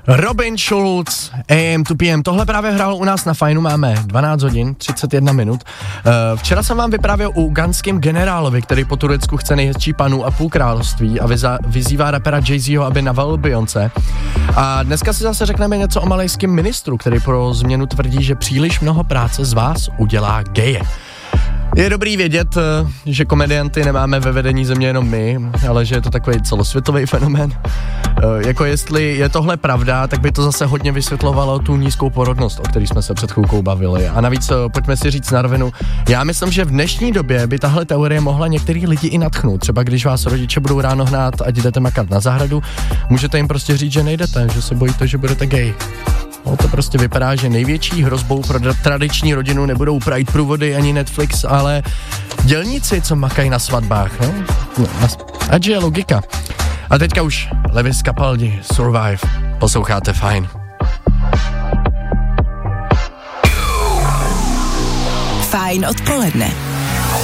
Robin Schulz, AM to PM, tohle právě hrál u nás na Fajnu, máme 12 hodin, 31 minut. Včera jsem vám vyprávěl o ugandském generálovi, který po Turecku chce nejhezčí panu a půl království a vyzývá rapera Jay-Zho, aby navalil Beyoncé. A dneska si zase řekneme něco o malajském ministru, který pro změnu tvrdí, že příliš mnoho práce z vás udělá geje. Je dobrý vědět, že komedianty nemáme ve vedení země jenom my, ale že je to takový celosvětový fenomén. Jako jestli je tohle pravda, tak by to zase hodně vysvětlovalo tu nízkou porodnost, o který jsme se před chvilkou bavili. A navíc pojďme si říct na rovinu, já myslím, že v dnešní době by tahle teorie mohla některý lidi i nadchnout. Třeba když vás rodiče budou ráno hnát, ať jdete makat na zahradu, můžete jim prostě říct, že nejdete, že se bojíte, že budete gay. No to prostě vypadá, že největší hrozbou pro tradiční rodinu nebudou Pride průvody ani Netflix, ale dělníci, co makají na svatbách, no? Ať je logika. A teďka už Lewis Capaldi, Survive, posloucháte Fajn. Fajn odpoledne.